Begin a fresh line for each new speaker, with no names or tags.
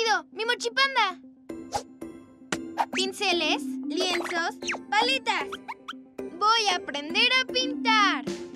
¡Rápido! ¡Mi mochipanda! Pinceles, lienzos, paletas. Voy a aprender a pintar.